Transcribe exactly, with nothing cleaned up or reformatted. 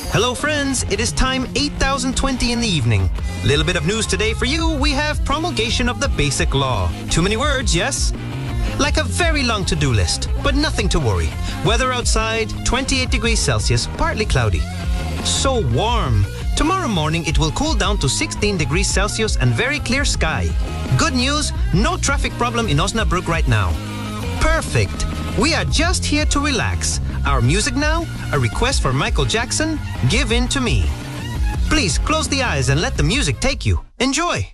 Hello friends, it is time eight thousand twenty in the evening. Little bit of news today for you. We have promulgation of the basic law. Too many words, yes? Like a very long to-do list, but nothing to worry. Weather outside, twenty-eight degrees Celsius, partly cloudy. So warm. Tomorrow morning it will cool down to sixteen degrees Celsius and very clear sky. Good news, no traffic problem in Osnabrück right now. Perfect. We are just here to relax. Our music now, a request for Michael Jackson, Give In To Me. Please close the eyes and let the music take you. Enjoy.